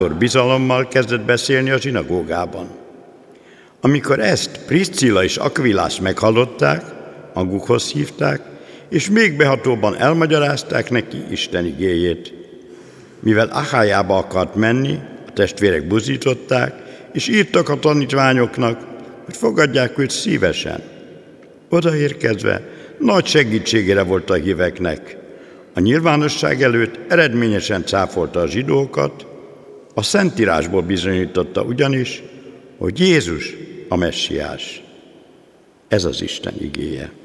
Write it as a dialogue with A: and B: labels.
A: bizalommal kezdett beszélni a zsinagógában. Amikor ezt Priszcilla és Akvilás meghallották, magukhoz hívták, és még behatóbban elmagyarázták neki Isten igéjét. Mivel Achájába akart menni, a testvérek buzdították, és írtak a tanítványoknak, hogy fogadják őt szívesen. Odaérkezve nagy segítségére volt a híveknek. A nyilvánosság előtt eredményesen cáfolta a zsidókat, a Szentírásból bizonyította ugyanis, hogy Jézus a Messiás. Ez az Isten igéje.